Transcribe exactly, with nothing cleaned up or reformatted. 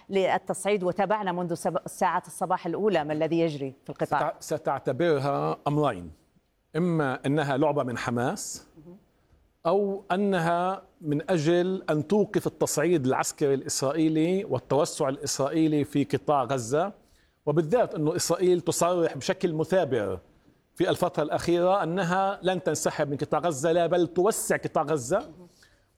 للتصعيد وتابعنا منذ ساعات الصباح الأولى ما الذي يجري في القطاع. ستعتبرها أمرين، إما أنها لعبة من حماس أو أنها من أجل أن توقف التصعيد العسكري الإسرائيلي والتوسع الإسرائيلي في قطاع غزة، وبالذات أن إسرائيل تصرح بشكل مثابر في الفترة الأخيرة أنها لن تنسحب من قطاع غزة، لا بل توسع قطاع غزة